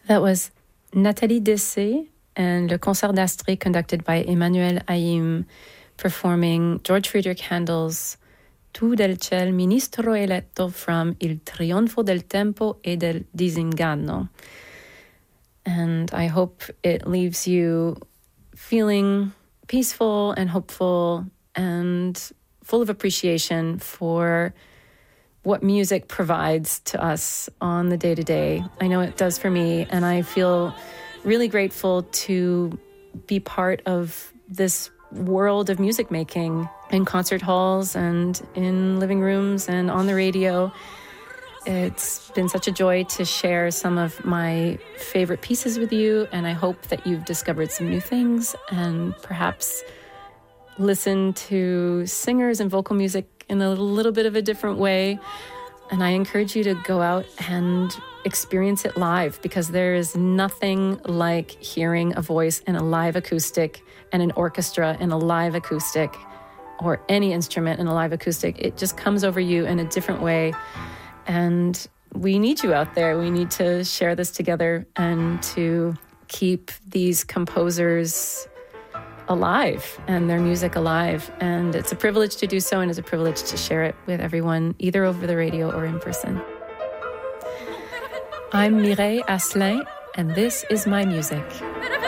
That was Nathalie Dessay and Le Concert d'Astrée conducted by Emmanuel Haïm performing George Friedrich Handel's Tu del ciel ministro eletto from Il trionfo del tempo e del disinganno. And I hope it leaves you feeling peaceful and hopeful and full of appreciation for what music provides to us on the day-to-day. I know it does for me, and I feel really grateful to be part of this world of music making in concert halls and in living rooms and on the radio. It's been such a joy to share some of my favorite pieces with you, and I hope that you've discovered some new things and perhaps listen to singers and vocal music in a little bit of a different way. And I encourage you to go out and experience it live, because there is nothing like hearing a voice in a live acoustic and an orchestra in a live acoustic or any instrument in a live acoustic. It just comes over you in a different way. And we need you out there. We need to share this together and to keep these composers alive and their music alive. And it's a privilege to do so, and it's a privilege to share it with everyone, either over the radio or in person. I'm Mireille Asselin, and this is my music.